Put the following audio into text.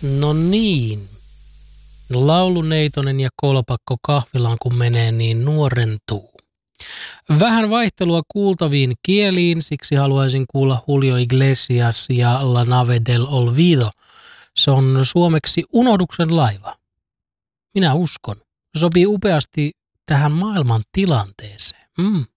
No niin. Lauluneitonen ja kolpakko kahvilaan kun menee, niin nuorentuu. Vähän vaihtelua kuultaviin kieliin, siksi haluaisin kuulla Julio Iglesias ja La Nave del Olvido. Se on suomeksi Unohduksen laiva. Minä uskon. Se sopii upeasti tähän maailman tilanteeseen.